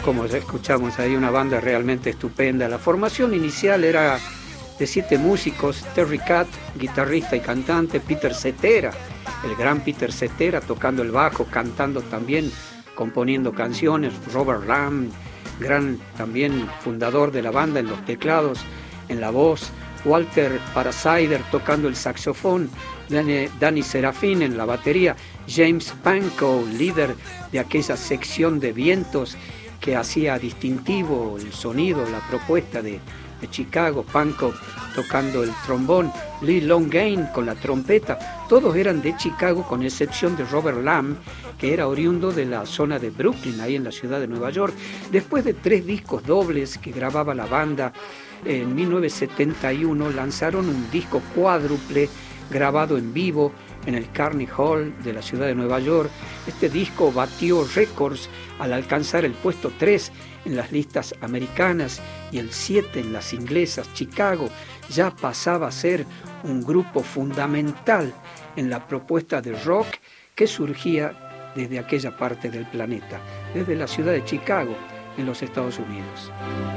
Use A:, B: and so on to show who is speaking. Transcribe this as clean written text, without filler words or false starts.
A: como ya escuchamos ahí, una banda realmente estupenda. La formación inicial era de 7 músicos: Terry Kath, guitarrista y cantante; Peter Cetera, el gran Peter Cetera, tocando el bajo, cantando también, componiendo canciones; Robert Lamb, gran también fundador de la banda, en los teclados, en la voz; Walter Parasider tocando el saxofón; Danny Serafin en la batería; James Pankow, líder de aquella sección de vientos que hacía distintivo el sonido, la propuesta de Chicago; Pankow tocando el trombón; Lee Longain con la trompeta. Todos eran de Chicago, con excepción de Robert Lamb, que era oriundo de la zona de Brooklyn, ahí en la ciudad de Nueva York. Después de 3 discos dobles que grababa la banda, en 1971 lanzaron un disco cuádruple grabado en vivo en el Carnegie Hall de la ciudad de Nueva York. Este disco batió récords al alcanzar el puesto 3 en las listas americanas y el 7 en las inglesas. Chicago ya pasaba a ser un grupo fundamental en la propuesta de rock que surgía desde aquella parte del planeta, desde la ciudad de Chicago, en los Estados Unidos.